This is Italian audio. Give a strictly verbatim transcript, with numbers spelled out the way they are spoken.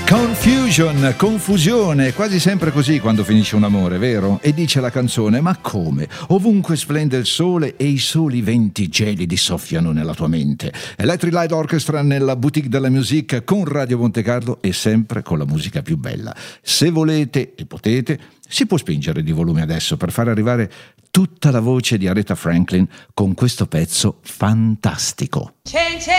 Confusion, confusione, quasi sempre così quando finisce un amore, vero? E dice la canzone, ma come? Ovunque splende il sole e i soli venti gelidi soffiano nella tua mente. Electric Light Orchestra nella Boutique de la Musique con Radio Monte Carlo e sempre con la musica più bella. Se volete e potete, si può spingere di volume adesso per far arrivare tutta la voce di Aretha Franklin con questo pezzo fantastico.